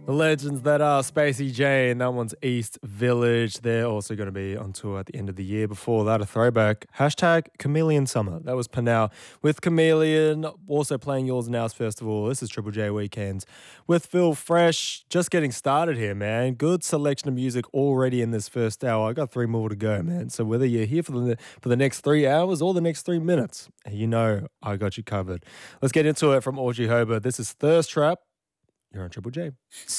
The legends that are Spacey J, and that one's East Village. They're also going to be on tour at the end of the year. Before that, a throwback. Hashtag Chameleon Summer. That was Panau with Chameleon. Also playing Yours Now's Festival. This is Triple J Weekends with Phil Fresh. Just getting started here, man. Good selection of music already in this first hour. I got 3 more to go, man. So whether you're here for the next 3 hours or the next 3 minutes, you know I got you covered. Let's get into it from Audrey Hober. This is Thirst Trap. You're on Triple J.